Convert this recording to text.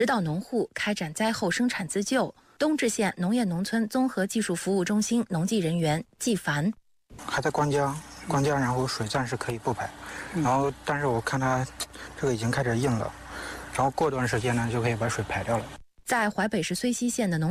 指导农户开展灾后生产自救。东至县农业农村综合技术服务中心农技人员季凡， 还在关浆，然后水暂时可以不排，然后但是我看它这个已经开始硬了，然后过段时间呢就可以把水排掉了。 在淮北市睢溪县的农